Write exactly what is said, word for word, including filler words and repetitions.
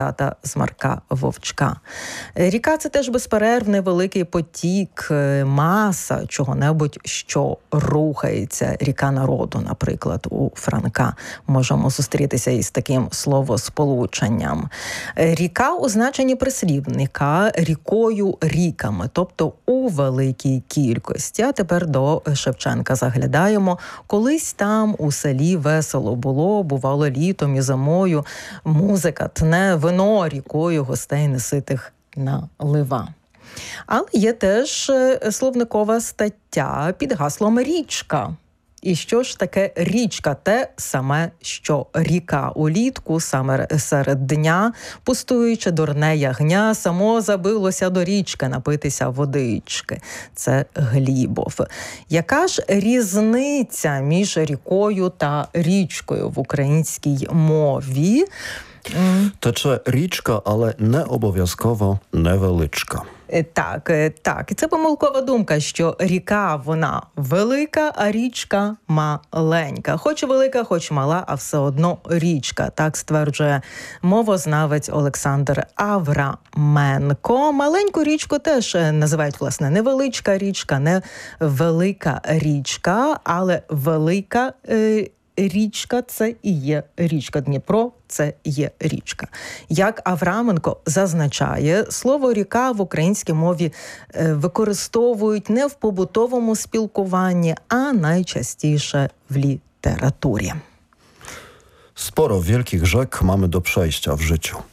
та з Марка Вовчка. Ріка – це теж безперервний великий потік, маса чого-небудь, що рухається. Ріка народу, наприклад, у Франка. Можемо зустрітися із таким словосполученням. Ріка у значенні прислівника рікою, ріками, тобто у великій кількості. А тепер до Шевченка заглядаємо. Колись там у селі весело було, бувало літом і зимою. Музика тне, вино рікою гостей неситих налива. Але є теж словникова стаття під гаслом «Річка». І що ж таке річка? Те саме, що ріка. Улітку, саме серед дня, пустуючи дурне ягня, само забилося до річки напитися водички. Це Глібов. Яка ж різниця між рікою та річкою в українській мові? Тече річка, але не обов'язково невеличка. Так, так. І це помилкова думка, що ріка, вона велика, а річка маленька. Хоч велика, хоч мала, а все одно річка. Так стверджує мовознавець Олександр Авраменко. Маленьку річку теж називають, власне, невеличка річка, не велика річка, але велика е, річка – це і є річка. Дніпро – це є річка. Як Авраменко зазначає, слово «ріка» в українській мові використовують не в побутовому спілкуванні, а найчастіше в літературі. Sporo wielkich rzek mamy do przejścia w życiu.